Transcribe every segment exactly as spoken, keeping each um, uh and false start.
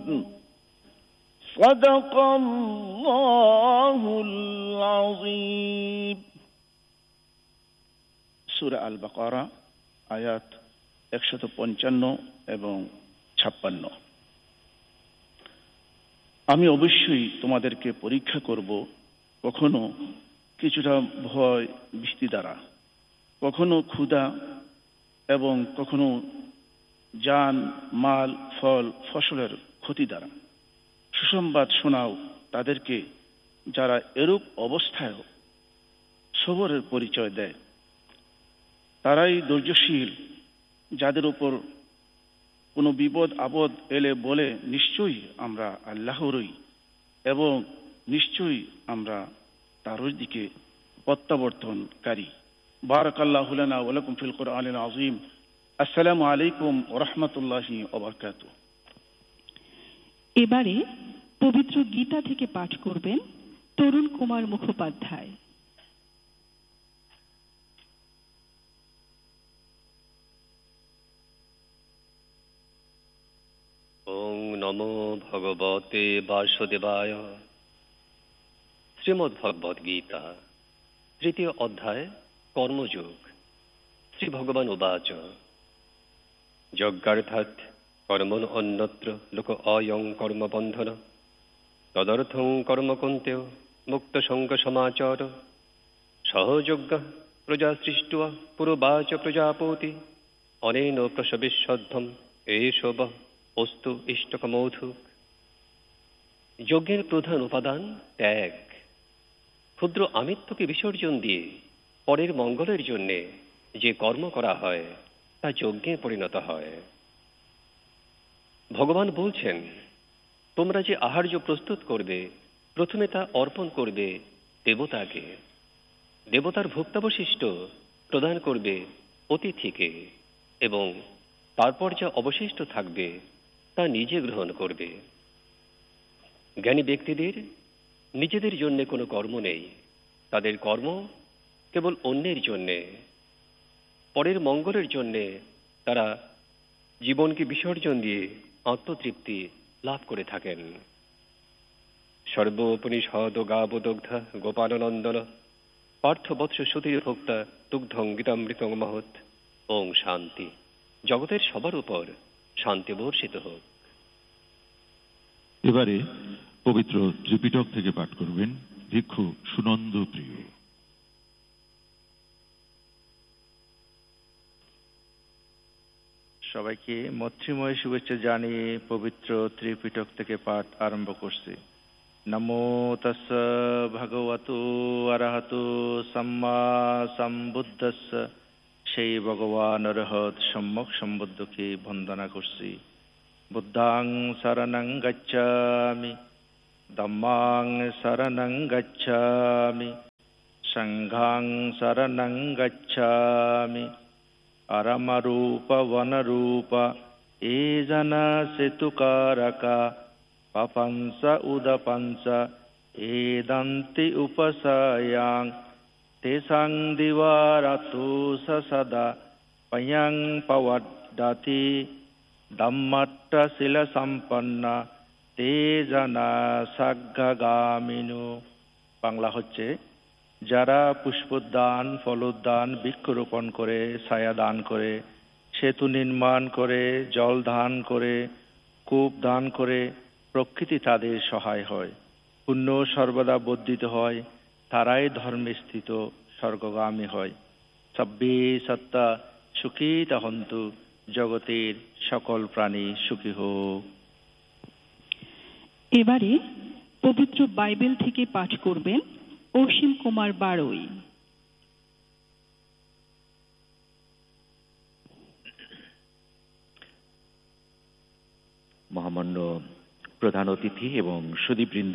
صدق الله العظيم। সূরা আল বাকারা আয়াত একশত পঞ্চান্ন এবং ছাপ্পান্ন। আমি অবশ্যই তোমাদেরকে পরীক্ষা করব, কখনো কিছুটা ভয় বৃষ্টি দ্বারা, কখনো ক্ষুধা এবং কখনো জান মাল ফল ফসলের ক্ষতি দ্বারা। সুসংবাদ শোনাও তাদেরকে যারা এরূপ অবস্থায় সবরের পরিচয় দেয়। তারাই ধৈর্যশীল, যাদের উপর কোনো বিপদ আপদ এলে বলে নিশ্চয়ই আমরা আল্লাহরই এবং নিশ্চয়ই আমরা তারই দিকে প্রত্যাবর্তনকারী। বারাকাল্লাহু লানা ওয়া লাকুম ফিল কুরআনিল আযীম। আসসালামু আলাইকুম ওয়া রাহমাতুল্লাহি ওয়া বারাকাতুহু। এবারে পবিত্র গীতা থেকে পাঠ করবেন তরুণ কুমার মুখোপাধ্যায়। ওং নমো ভগবতে বাসুদেবায়। শ্রীমদ্ ভগবদ গীতা তৃতীয় অধ্যায় কর্মযোগ। শ্রী ভগবান উবাচ যজ্ঞার্থাৎ কর্মণ অন্যত্র লোক অয়ং কর্মবন্ধন তদর্থং কর্মকন্তেয় মুক্ত সঙ্গ সমাচার সহযোগ্য প্রজা সৃষ্ট্বা পুরবাচ প্রজাপতি অনেন প্রসবিষ্যদ্ধম এষব অস্তু ইষ্টকমৌধু। যজ্ঞের প্রধান উপাদান ত্যাগ। ক্ষুদ্র আমিত্বকে বিসর্জন দিয়ে পরের মঙ্গলের জন্যে যে কর্ম করা হয় তা যজ্ঞে পরিণত হয়। ভগবান বলছেন, তোমরা যে আহার্য প্রস্তুত করবে প্রথমে তা অর্পণ করবে দেবতাকে, দেবতার ভোক্তাবশিষ্ট প্রদান করবে অতিথিকে এবং তারপর যা অবশিষ্ট থাকবে তা নিজে গ্রহণ করবে। জ্ঞানী ব্যক্তিদের নিজেদের জন্য কোনো কর্ম নেই, তাদের কর্ম কেবল অন্যের জন্যে। পরের মঙ্গলের জন্যে তারা জীবনকে বিসর্জন দিয়ে আত্মতৃপ্তি লাভ করে থাকেন। সর্বোপনিষদ গাবদগ্ধা গোপালনন্দন পার্থবৎস সুধীর ভোক্তা দুগ্ধং গীতামৃতং মহৎ। ওং শান্তি। জগতের সবার উপর শান্তি বর্ষিত হোক। এবারে পবিত্র ত্রিপিটক থেকে পাঠ করবেন ভিক্ষু সুনন্দ প্রিয়। সবাইকে মৈত্রীময় শুভেচ্ছা জানিয়ে পবিত্র ত্রিপিটক থেকে পাঠ আরম্ভ করছি। নমো তস্য ভগবতো অরহতো সম্মা সম্বুদ্ধস্য। সেই ভগবান অরহত সম্যক সম্বুদ্ধকে বন্দনা করছি। বুদ্ধাং শরণং গচ্ছামি, ধম্মাং শরণং গচ্ছামি, সংঘাং শরণং গচ্ছামি। অরমরূপ বনরূপ এ জন সেতুকারকা পপংস উদপংস এ দন্তি উপসায়াং তেসাং দিবারাতো সদা পয়ং পবদ্দতি ধম্মট্ট শিল সম্পন্ন তে জনা সাগ্গামিনু। বাংলা হচ্ছে, যারা পুষ্পোদ্যান ফলোদ্যান বৃক্ষরোপণ করে ছায়া দান করে সেতু নির্মাণ করে জল দান করে কূপ দান করে প্রকৃতি তাদের সহায় হয়, পুণ্য সর্বদা বর্ধিত হয়, তারাই ধর্মে স্থিত স্বর্গগামী হয়। সব্বে সত্তা সুখিতা হন্তু, জগতের সকল প্রাণী সুখী হোক। এবারে পবিত্র বাইবেল থেকে পাঠ করবেন অসীম কুমার বাড়ই। মহামান্য প্রধান অতিথি এবং সুধীবৃন্দ,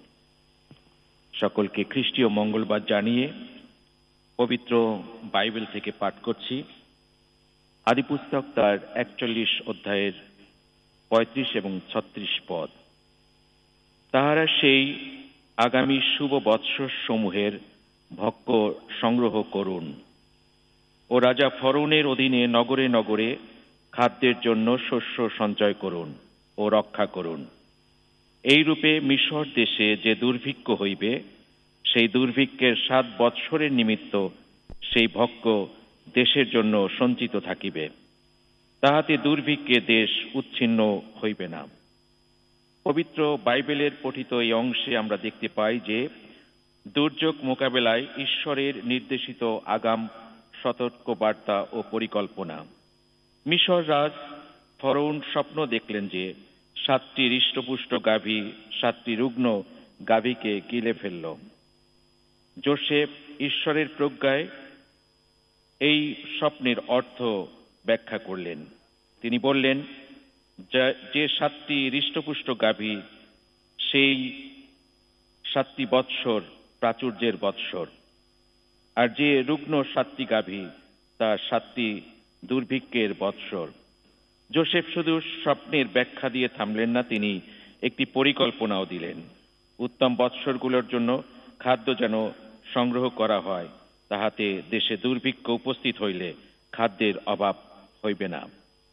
সকলকে খ্রিস্টীয় মঙ্গলবার জানিয়ে পবিত্র বাইবেল থেকে পাঠ করছি। আদিপুস্তক তার একচল্লিশ অধ্যায়ের পঁয়ত্রিশ এবং ছত্রিশ পদ। তাহারা সেই আগামী শুভ বৎসর সমূহের ভক্ষ সংগ্রহ করুন ও রাজা ফরৌনের অধীনে নগরে নগরে খাদ্যের জন্য শস্য সঞ্চয় করুন। ও রক্ষা করুন। এই রূপে মিশর দেশে যে দুর্ভিক্ষ হইবে, সেই দুর্ভিক্ষের সাত বৎসরের নিমিত্ত সেই ভক্ষ দেশের জন্য সঞ্চিত থাকিবে, তাহাতে দুর্ভিক্ষে দেশ উচ্ছিন্ন হইবে না। পবিত্র বাইবেলের পঠিত এই অংশে আমরা দেখতে পাই যে দুর্যোগ মোকাবেলায় ঈশ্বরের নির্দেশিত আগাম সতর্কবার্তা ও পরিকল্পনা। মিশর রাজ ফরৌন স্বপ্ন দেখলেন যে সাতটি হৃষ্টপুষ্ট গাভী সাতটি রুগ্ন গাভীকে গিলে ফেলল। যোসেফ ঈশ্বরের প্রজ্ঞায় এই স্বপ্নের অর্থ ব্যাখ্যা করলেন। তিনি বললেন, যে সাতটি হৃষ্টপুষ্ট গাভী সেই সাতটি বৎসর প্রাচুর্যের বৎসর, আর যে রুগ্ন সাতটি গাভী তা সাতটি দুর্ভিক্ষের বৎসর। যোসেফ শুধু স্বপ্নের ব্যাখ্যা দিয়ে থামলেন না, তিনি একটি পরিকল্পনাও দিলেন। উত্তম বৎসরগুলোর জন্য খাদ্য যেন সংগ্রহ করা হয়, তাহাতে দেশে দুর্ভিক্ষ উপস্থিত হইলে খাদ্যের অভাব হইবে না।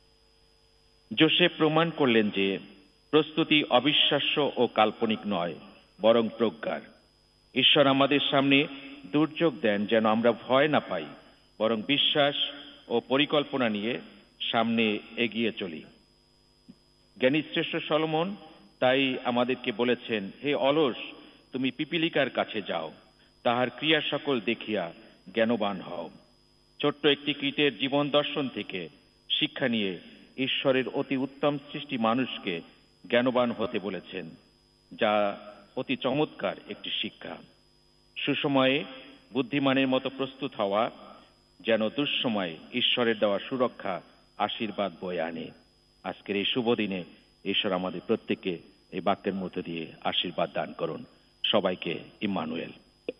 যোসেফ প্রমাণ করলেন যে প্রস্তুতি অবিশ্বাস্য ও কাল্পনিক নয়, বরং প্রজ্ঞার। ঈশ্বর আমাদের সামনে দুর্যোগ দেন যেন আমরা ভয় না পাই, বরং বিশ্বাস ও পরিকল্পনা নিয়ে সামনে এগিয়ে চলি। জ্ঞানী শ্রেষ্ঠ সলোমন তাই আমাদেরকে বলেছেন, হে অলস, তুমি পিপীলিকার কাছে যাও, তাহার ক্রিয়া সকল দেখিয়া জ্ঞানবান হও। ছোট্ট একটি কীটের জীবন দর্শন থেকে শিক্ষা নিয়ে ঈশ্বরের অতি উত্তম সৃষ্টি মানুষকে জ্ঞানবান হতে বলেছেন, যা অতি চমৎকার একটি শিক্ষা। সুসময়ে বুদ্ধিমানের মতো প্রস্তুত হওয়া যেন দুঃসময়ে ঈশ্বরের দেওয়া সুরক্ষা আশীর্বাদ বয়ে আনে। আজকের এই শুভ দিনে ঈশ্বর আমাদের প্রত্যেককে এই বাক্যের মধ্যে দিয়ে আশীর্বাদ দান করুন। সবাইকে ইম্মানুয়েল।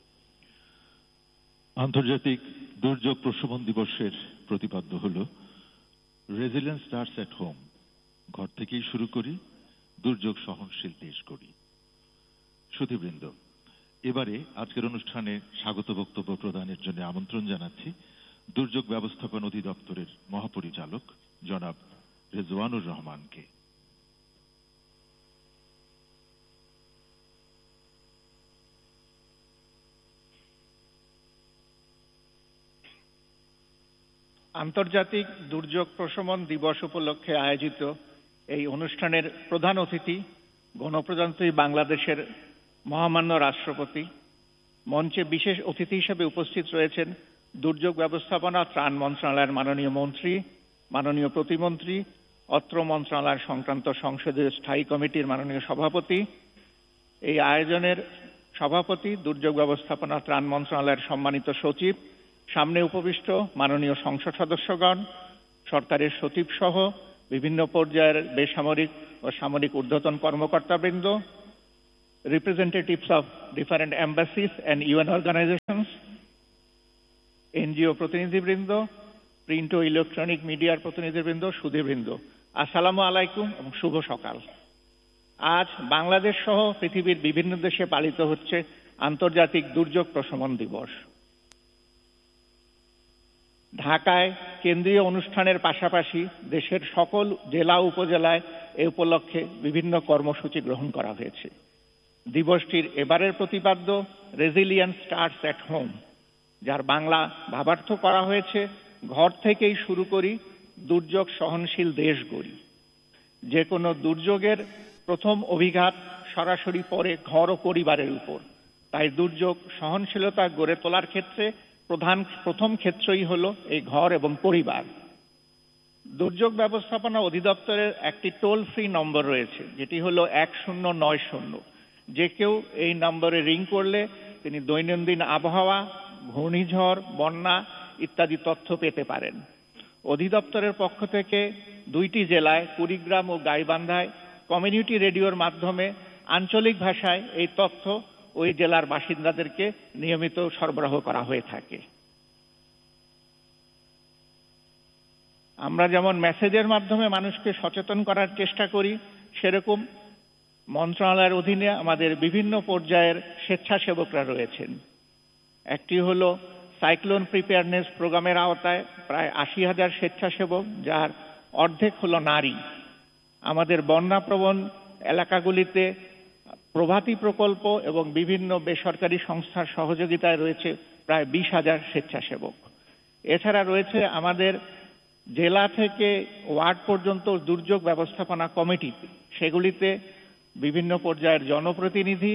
আন্তর্জাতিক দুর্যোগ প্রশমন দিবসের প্রতিপাদ্য হল রেজিলিয়েন্স স্টার্টস এট হোম। ঘর থেকেই শুরু করি, দুর্যোগ সহনশীল দেশ গড়ি। সুধীবৃন্দ, এবারে আজকের অনুষ্ঠানে স্বাগত বক্তব্য প্রদানের জন্য আমন্ত্রণ জানাচ্ছি দুর্যোগ ব্যবস্থাপনা অধিদপ্তরের মহাপরিচালক জনাব রেজওয়ানুর রহমানকে। আন্তর্জাতিক দুর্যোগ প্রশমন দিবস উপলক্ষে আয়োজিত এই অনুষ্ঠানের প্রধান অতিথি গণপ্রজাতন্ত্রী বাংলাদেশের মহামান্য রাষ্ট্রপতি। মঞ্চে বিশেষ অতিথি হিসেবে উপস্থিত রয়েছেন দুর্যোগ ব্যবস্থাপনা ত্রাণ মন্ত্রণালয়ের মাননীয় মন্ত্রী, মাননীয় প্রতিমন্ত্রী, অত্র মন্ত্রণালয় সংক্রান্ত সংসদীয় স্থায়ী কমিটির মাননীয় সভাপতি। এই আয়োজনের সভাপতি দুর্যোগ ব্যবস্থাপনা ত্রাণ মন্ত্রণালয়ের সম্মানিত সচিব, সামনে উপবিষ্ট মাননীয় সংসদ সদস্যগণ, সরকারের সচিব সহ বিভিন্ন পর্যায়ের বেসামরিক ও সামরিক ঊর্ধ্বতন কর্মকর্তাবৃন্দ, representatives of different embassies and U N organizations, N G O প্রতিনিধিবৃন্দ, প্রিন্ট ও ইলেকট্রনিক মিডিয়ার প্রতিনিধিবৃন্দ, সুধীবৃন্দ, আসসালামু আলাইকুম এবং শুভ সকাল। আজ বাংলাদেশ সহ পৃথিবীর বিভিন্ন দেশে পালিত হচ্ছে আন্তর্জাতিক দুর্যোগ প্রশমন দিবস। ঢাকায় কেন্দ্রীয় অনুষ্ঠানের পাশাপাশি দেশের সকল জেলা উপজেলায় এ উপলক্ষে বিভিন্ন কর্মসূচি গ্রহণ করা হয়েছে। দিবসটির এবারের প্রতিপাদ্য রেজিলিয়েন্স স্টার্টস এট হোম, যার বাংলা ভাবার্থ করা হয়েছে ঘর থেকেই শুরু করি, দুর্যোগ সহনশীল দেশ গড়ি। যে কোনো দুর্যোগের প্রথম অভিঘাত সরাসরি পড়ে ঘর ও পরিবারের উপর, তাই দুর্যোগ সহনশীলতা গড়ে তোলার ক্ষেত্রে প্রধান প্রথম ক্ষেত্রই হলো এই ঘর এবং পরিবার। দুর্যোগ ব্যবস্থাপনা অধিদপ্তরের একটি টোল ফ্রি নম্বর রয়েছে, যেটি হলো এক শূন্য নয় শূন্য। যে কেউ এই নম্বরে রিং করলে তিনি দৈনন্দিন আবহাওয়া, ঘূর্ণিঝড়, বন্যা ইত্যাদি তথ্য পেতে পারেন। অধিদপ্তরের পক্ষ থেকে দুইটি জেলায় কুড়িগ্রাম ও গাইবান্ধায় কমিউনিটি রেডিওর মাধ্যমে আঞ্চলিক ভাষায় এই তথ্য ওই জেলার বাসিন্দাদেরকে নিয়মিত সরবরাহ করা হয়ে থাকে। আমরা যেমন মেসেজের মাধ্যমে মানুষকে সচেতন করার চেষ্টা করি, সেরকম মন্ত্রণালয়ের অধীনে আমাদের বিভিন্ন পর্যায়ের স্বেচ্ছাসেবকরা রয়েছেন। একটি হলো সাইক্লোন প্রিপেয়ারনেস প্রোগ্রামের আওতায় প্রায় আশি হাজার স্বেচ্ছাসেবক, যার অর্ধেক হলো নারী। আমাদের বন্যাপ্রবণ এলাকাগুলিতে প্রভাতী প্রকল্প এবং বিভিন্ন বেসরকারি সংস্থার সহযোগিতায় রয়েছে প্রায় বিশ হাজার স্বেচ্ছাসেবক। এছাড়া রয়েছে আমাদের জেলা থেকে ওয়ার্ড পর্যন্ত দুর্যোগ ব্যবস্থাপনা কমিটি, সেগুলিতে বিভিন্ন পর্যায়ের জনপ্রতিনিধি,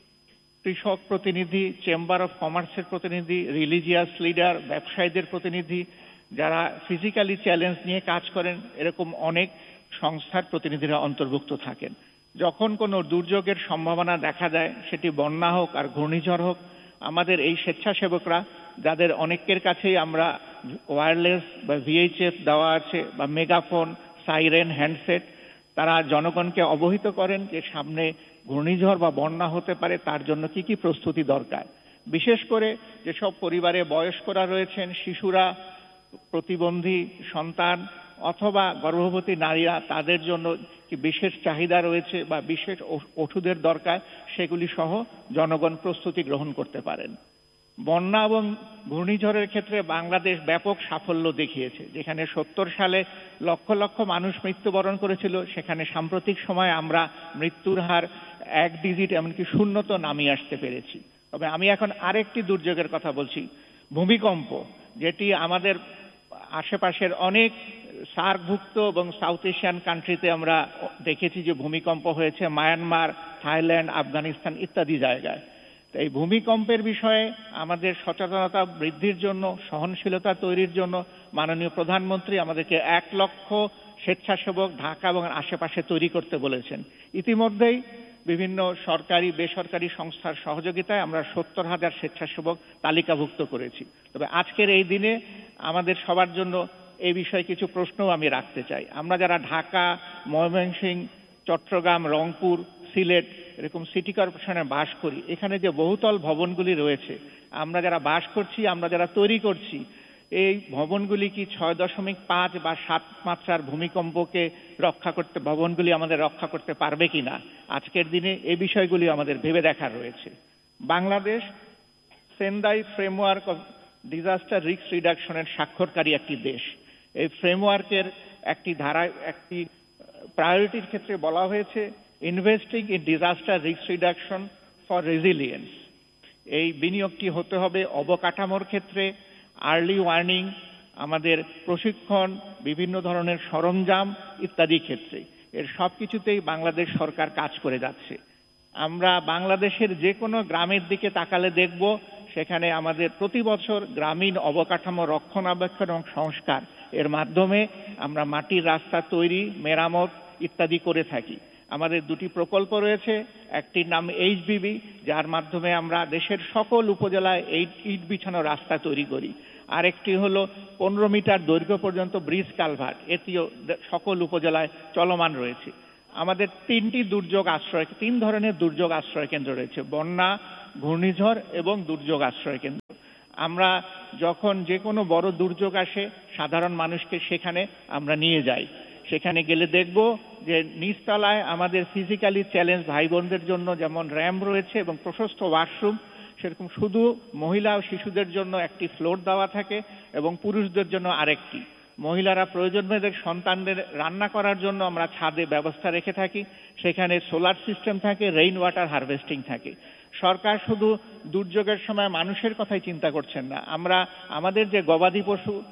কৃষক প্রতিনিধি, চেম্বার অফ কমার্সের প্রতিনিধি, রিলিজিয়াস লিডার, ব্যবসায়ীদের প্রতিনিধি, যারা ফিজিক্যালি চ্যালেঞ্জ নিয়ে কাজ করেন, এরকম অনেক সংস্থার প্রতিনিধিরা অন্তর্ভুক্ত থাকেন। যখন কোনো দুর্যোগের সম্ভাবনা দেখা দেয়, সেটি বন্যা হোক আর ঘূর্ণিঝড় হোক, আমাদের এই স্বেচ্ছাসেবকরা, যাদের অনেকের কাছেই আমরা ওয়্যারলেস বা ভিএইচএফ দেওয়া আছে বা মেগাফোন, সাইরেন, হ্যান্ডসেট, তারা জনগণকে অবহিত করেন যে সামনে ঘূর্ণিঝড় বা বন্যা হতে পারে, তার জন্য কি কি প্রস্তুতি দরকার। বিশেষ করে যেসব পরিবারে বয়স্করা রয়েছেন, শিশুরা, প্রতিবন্ধী সন্তান অথবা গর্ভবতী নারীরা, তাদের জন্য কি বিশেষ চাহিদা রয়েছে বা বিশেষ ওষুধের দরকার, সেগুলি সহ জনগণ প্রস্তুতি গ্রহণ করতে পারেন। বন্যা এবং ঘূর্ণিঝড়ের ক্ষেত্রে বাংলাদেশ ব্যাপক সাফল্য দেখিয়েছে। যেখানে সত্তর সালে লক্ষ লক্ষ মানুষ মৃত্যুবরণ করেছিল, সেখানে সাম্প্রতিক সময়ে আমরা মৃত্যুর হার এক ডিজিট এমনকি শূন্যত নামিয়ে আসতে পেরেছি। তবে আমি এখন আরেকটি দুর্যোগের কথা বলছি, ভূমিকম্প, যেটি আমাদের আশেপাশের অনেক সার্কভুক্ত এবং সাউথ এশিয়ান কান্ট্রিতে আমরা দেখেছি যে ভূমিকম্প হয়েছে, মায়ানমার, থাইল্যান্ড, আফগানিস্তান ইত্যাদি জায়গায়। এই ভূমিকম্পের বিষয়ে আমাদের সচেতনতা বৃদ্ধির জন্য, সহনশীলতা তৈরির জন্য মাননীয় প্রধানমন্ত্রী আমাদেরকে এক লক্ষ স্বেচ্ছাসেবক ঢাকা এবং আশেপাশে তৈরি করতে বলেছেন। ইতিমধ্যেই বিভিন্ন সরকারি বেসরকারি সংস্থার সহযোগিতায় আমরা সত্তর হাজার স্বেচ্ছাসেবক তালিকাভুক্ত করেছি। তবে আজকের এই দিনে আমাদের সবার জন্য এই বিষয়ে কিছু প্রশ্নও আমি রাখতে চাই। আমরা যারা ঢাকা, ময়মনসিংহ, চট্টগ্রাম, রংপুর, সিলেট এরকম সিটি কর্পোরেশনে বাস করি, এখানে যে বহুতল ভবনগুলি রয়েছে, আমরা যারা বাস করছি, আমরা যারা তৈরি করছি, এই ভবনগুলি কি ছয় দশমিক পাঁচ বা সাত মাত্রার ভূমিকম্পকে রক্ষা করতে, ভবনগুলি আমাদের রক্ষা করতে পারবে কিনা? আজকের দিনে এই বিষয়গুলি আমাদের ভেবে দেখার রয়েছে। Bangladesh Sendai framework of disaster risk রিডাকশনের স্বাক্ষরকারী একটি দেশ। এই ফ্রেমওয়ার্কের একটি ধারায় একটি প্রায়োরিটির ক্ষেত্রে বলা হয়েছে investing in disaster risk reduction for resilience. এই বিনিয়োগটি হতে হবে অবকাঠামোর ক্ষেত্রে, আর্লি ওয়ার্নিং, আমাদের প্রশিক্ষণ, বিভিন্ন ধরনের সরঞ্জাম ইত্যাদি ক্ষেত্রে। এর সব কিছুতেই বাংলাদেশ সরকার কাজ করে যাচ্ছে। আমরা বাংলাদেশের যে কোনো গ্রামের দিকে তাকালে দেখব সেখানে আমাদের প্রতি বছর গ্রামীণ অবকাঠামো রক্ষণাবেক্ষণ এবং সংস্কার এর মাধ্যমে আমরা মাটির রাস্তা তৈরি, মেরামত ইত্যাদি করে থাকি। আমাদের দুটি প্রকল্প রয়েছে, একটির নাম এইচবিবি, যার মাধ্যমে আমরা দেশের সকল উপজেলায় এই ইট বিছানো রাস্তা তৈরি করি। আরেকটি হলো পনেরো মিটার দৈর্ঘ্য পর্যন্ত ব্রিজ কালভার্ট, এটিও সকল উপজেলায় চলমান রয়েছে। আমাদের তিনটি দুর্যোগ আশ্রয়, তিন ধরনের দুর্যোগ আশ্রয় কেন্দ্র রয়েছে, বন্যা, ঘূর্ণিঝড় এবং দুর্যোগ আশ্রয় কেন্দ্র। আমরা যখন যে কোনো বড় দুর্যোগ আসে, সাধারণ মানুষকে সেখানে আমরা নিয়ে যাই। সেখানে গেলে দেখব যে নিচতলায় আমাদের ফিজিক্যালি চ্যালেঞ্জ ভাই বোনদের জন্য যেমন র্যাম্প রয়েছে এবং প্রশস্ত ওয়াশরুম, সেরকম শুধু মহিলা ও শিশুদের জন্য একটি ফ্লোর দেওয়া থাকে এবং পুরুষদের জন্য আরেকটি। মহিলারা প্রয়োজন ভেদে সন্তানদের রান্না করার জন্য আমরা ছাদে ব্যবস্থা রেখে থাকি, সেখানে সোলার সিস্টেম থাকে, রেইন ওয়াটার হারভেস্টিং থাকে। সরকার শুধু দুর্যোগের সময় মানুষের কথাই চিন্তা করছেন না, আমরা আমাদের যে গবাদি পশু